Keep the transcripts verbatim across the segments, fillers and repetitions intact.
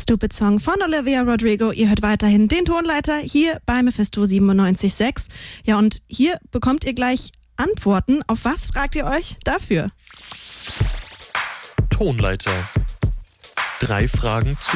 Stupid Song von Olivia Rodrigo. Ihr hört weiterhin den Tonleiter hier bei Mephisto siebenundneunzig Komma sechs. Ja, und hier bekommt ihr gleich Antworten. Auf was fragt ihr euch dafür? Tonleiter. Drei Fragen zu.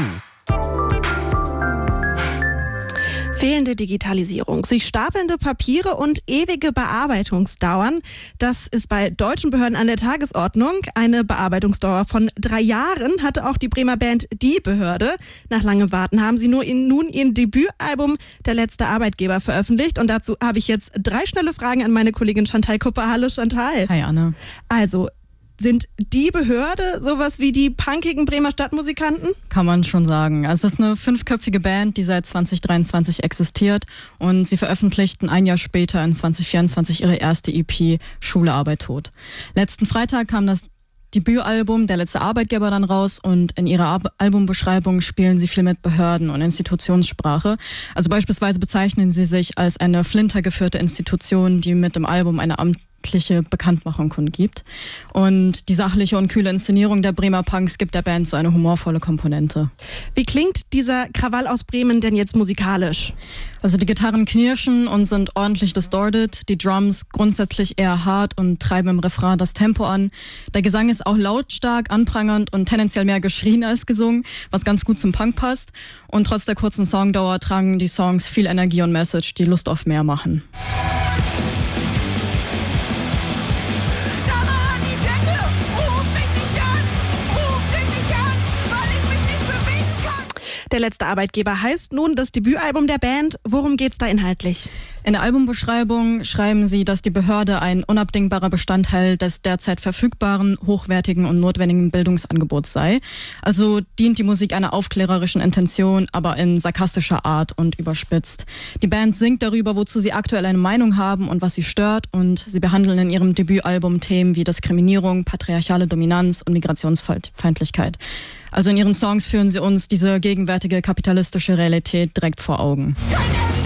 Fehlende Digitalisierung, sich stapelnde Papiere und ewige Bearbeitungsdauern. Das ist bei deutschen Behörden an der Tagesordnung. Eine Bearbeitungsdauer von drei Jahren hatte auch die Bremer Band Die Behörde. Nach langem Warten haben sie nur in, nun ihr Debütalbum Der letzte Arbeitgeber veröffentlicht. Und dazu habe ich jetzt drei schnelle Fragen an meine Kollegin Chantal Kupper. Hallo Chantal. Hi Anne. Also, sind Die Behörde sowas wie die punkigen Bremer Stadtmusikanten? Kann man schon sagen. Also es ist eine fünfköpfige Band, die seit zwanzig dreiundzwanzig existiert und sie veröffentlichten ein Jahr später in zwanzig vierundzwanzig ihre erste E P Schule, Arbeit, Tod. Letzten Freitag kam das Debütalbum Der letzte Arbeitgeber dann raus und in ihrer Ab- Albumbeschreibung spielen sie viel mit Behörden und Institutionssprache. Also beispielsweise bezeichnen sie sich als eine flintergeführte Institution, die mit dem Album eine amtliche Bekanntmachung kundgibt. Und die sachliche und kühle Inszenierung der Bremer Punks gibt der Band so eine humorvolle Komponente. Wie klingt dieser Krawall aus Bremen denn jetzt musikalisch? Also die Gitarren knirschen und sind ordentlich distorted, die Drums grundsätzlich eher hart und treiben im Refrain das Tempo an. Der Gesang ist auch lautstark, anprangernd und tendenziell mehr geschrien als gesungen, was ganz gut zum Punk passt. Und trotz der kurzen Songdauer tragen die Songs viel Energie und Message, die Lust auf mehr machen. Der letzte Arbeitgeber heißt nun das Debütalbum der Band. Worum geht's da inhaltlich? In der Albumbeschreibung schreiben sie, dass die Behörde ein unabdingbarer Bestandteil des derzeit verfügbaren, hochwertigen und notwendigen Bildungsangebots sei. Also dient die Musik einer aufklärerischen Intention, aber in sarkastischer Art und überspitzt. Die Band singt darüber, wozu sie aktuell eine Meinung haben und was sie stört, und sie behandeln in ihrem Debütalbum Themen wie Diskriminierung, patriarchale Dominanz und Migrationsfeindlichkeit. Also in ihren Songs führen sie uns diese gegenwärtige kapitalistische Realität direkt vor Augen.